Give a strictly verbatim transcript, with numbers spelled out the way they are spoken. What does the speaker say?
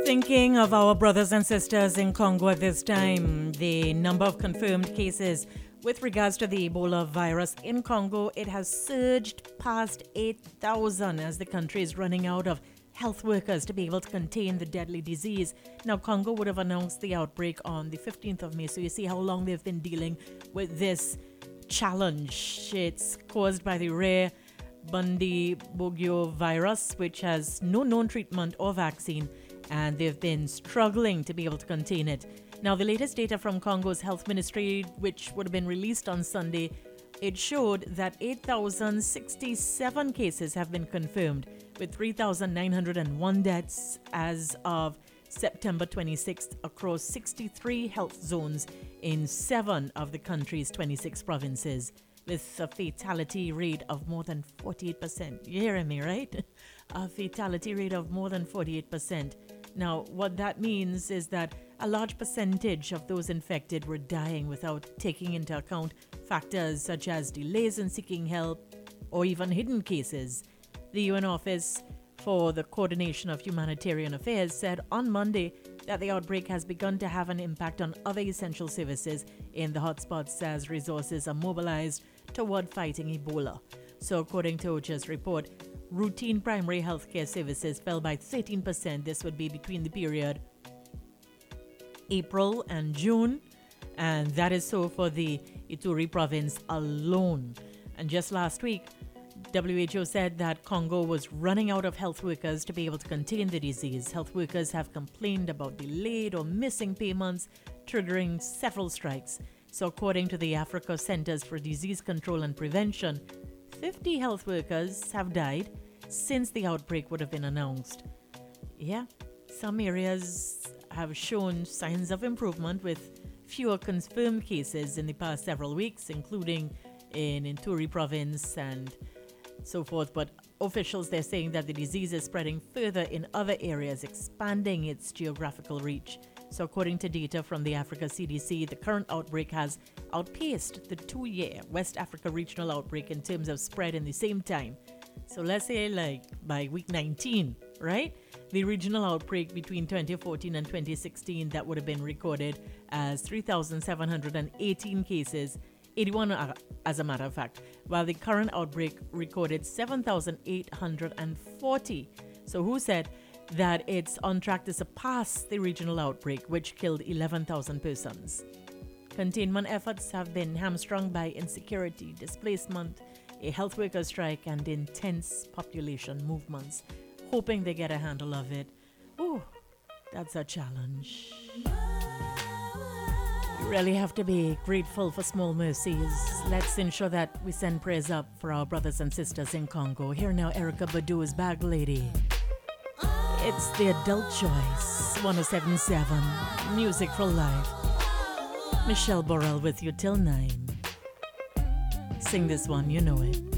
Thinking of our brothers and sisters in Congo at this time, the number of confirmed cases with regards to the Ebola virus in Congo, it has surged past eight thousand as the country is running out of health workers to be able to contain the deadly disease. Now, Congo would have announced the outbreak on the fifteenth of May, so you see how long they've been dealing with this challenge. It's caused by the rare Bundibugyo virus, which has no known treatment or vaccine, and they've been struggling to be able to contain it. Now, the latest data from Congo's health ministry, which would have been released on Sunday, it showed that eight thousand sixty-seven cases have been confirmed, with three thousand nine hundred one deaths as of September twenty-sixth across sixty-three health zones in seven of the country's twenty-six provinces, with a fatality rate of more than forty-eight percent. You hearing me, right? A fatality rate of more than forty-eight percent. Now, what that means is that a large percentage of those infected were dying without taking into account factors such as delays in seeking help or even hidden cases. The U N Office for the Coordination of Humanitarian Affairs said on Monday that the outbreak has begun to have an impact on other essential services in the hotspots as resources are mobilized toward fighting Ebola. So according to OCHA's report, routine primary healthcare services fell by thirteen percent. This would be between the period April and June, and that is so for the Ituri province alone. And just last week, W H O said that Congo was running out of health workers to be able to contain the disease. Health workers have complained about delayed or missing payments, triggering several strikes. So according to the Africa Centers for Disease Control and Prevention, fifty health workers have died since the outbreak would have been announced. Yeah, some areas have shown signs of improvement with fewer confirmed cases in the past several weeks, including in Ituri province and so forth. But officials, they're saying that the disease is spreading further in other areas, expanding its geographical reach. So according to data from the Africa C D C, the current outbreak has outpaced the two-year West Africa regional outbreak in terms of spread in the same time. So let's say like by week nineteen, right? The regional outbreak between twenty fourteen and twenty sixteen that would have been recorded as three thousand seven hundred eighteen cases, eighty-one as a matter of fact, while the current outbreak recorded seven thousand eight hundred forty. So who said that it's on track to surpass the regional outbreak, which killed eleven thousand persons. Containment efforts have been hamstrung by insecurity, displacement, a health worker strike, and intense population movements. Hoping they get a handle of it. Ooh, that's a challenge. You really have to be grateful for small mercies. Let's ensure that we send prayers up for our brothers and sisters in Congo. Here now, Erykah Badu's Bag Lady. It's the Adult Choice, one oh seven point seven, Music for Life. Michelle Borrell with you till nine. Sing this one, you know it.